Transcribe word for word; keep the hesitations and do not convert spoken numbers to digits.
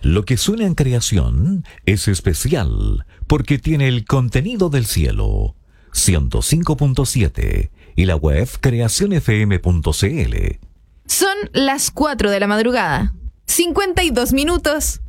Lo que suena en creación es especial porque tiene el contenido del cielo. ciento cinco punto siete y la web creación f m punto c l. Son las cuatro de la madrugada. cincuenta y dos minutos.